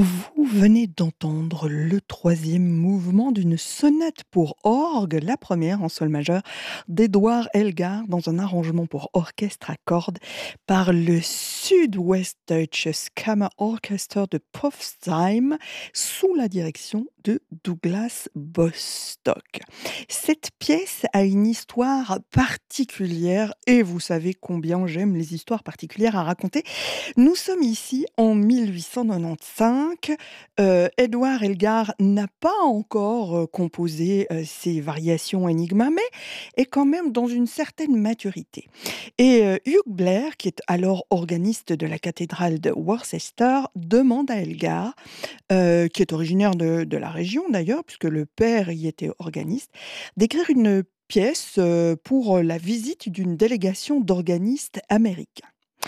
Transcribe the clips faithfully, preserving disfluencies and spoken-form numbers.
Vous venez d'entendre le troisième mouvement d'une sonate pour orgue, la première en sol majeur d'Edouard Elgar dans un arrangement pour orchestre à cordes par le Südwestdeutsches Kammerorchester de Pforzheim sous la direction de Douglas Bostock. Cette pièce a une histoire particulière et vous savez combien j'aime les histoires particulières à raconter. Nous sommes ici en mille huit cent quatre-vingt-quinze. Heu, Édouard Elgar n'a pas encore, heu, composé, heu, ses variations Enigma, mais est quand même dans une certaine maturité et heu, Hugh Blair, qui est alors organiste de la cathédrale de Worcester, demande à Elgar, heu, qui est originaire de de la région d'ailleurs, puisque le père y était organiste, d'écrire une pièce, heu, pour, heu, la visite d'une délégation d'organistes américains.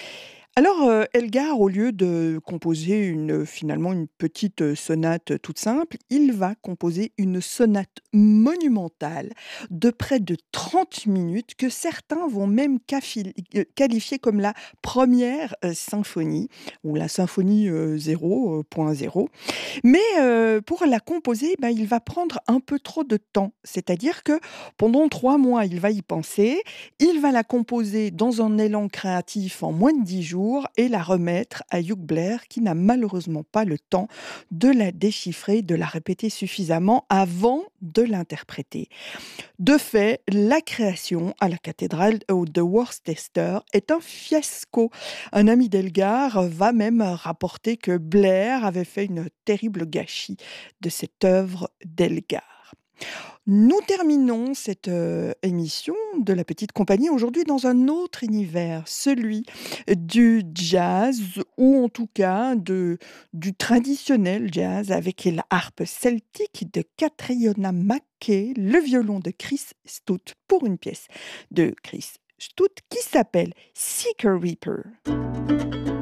Alors, heu, Elgar, au lieu de composer une, finalement une petite, heu, sonate toute simple, il va composer une sonate monumentale de près de trente minutes que certains vont même cafil heu, qualifier comme la première re symphonie ou la symphonie, heu, zéro, heu, point zéro. Mais, heu, pour la composer, bah, il va prendre un peu trop de temps. C'est-à-dire que pendant trois mois, il va y penser, il va la composer dans un élan créatif en moins de dix jours et la remettre à Hugh Blair qui n'a malheureusement pas le temps de la déchiffrer, de la répéter suffisamment avant de l'interpréter. De fait, la création à la cathédrale au de Worcester est un fiasco. Un ami d'Elgar va même rapporter que Blair avait fait une terrible gâchis de cette œuvre d'Elgar. Nous terminons cette, heu, émission de La Petite Compagnie aujourd'hui dans un autre univers, celui du jazz ou en tout cas de du traditionnel jazz avec la harpe celtique de Catriona Mackay, le violon de Chris Stout pour une pièce de Chris Stout qui s'appelle Seeker Reaper.